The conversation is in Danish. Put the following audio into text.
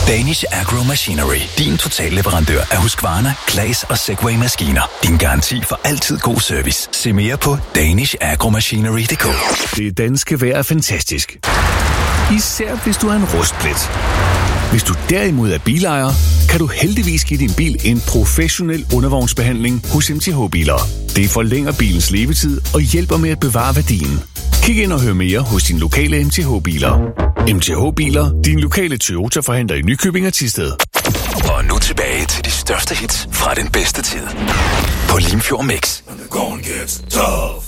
Danish Agro Machinery. Din totalleverandør af Husqvarna, Claas og Segway-maskiner. Din garanti for altid god service. Se mere på danishagromachinery.dk. Det danske vejr er fantastisk. Især hvis du er en rustplet. Hvis du derimod er bilejer, kan du heldigvis give din bil en professionel undervognsbehandling hos MTH Biler. Det forlænger bilens levetid og hjælper med at bevare værdien. Kig ind og hør mere hos din lokale MTH Biler. MTH Biler, din lokale Toyota-forhandler i Nykøbing og Thisted. Og nu tilbage til de største hits fra den bedste tid. På Limfjord Mix. And the going gets tough.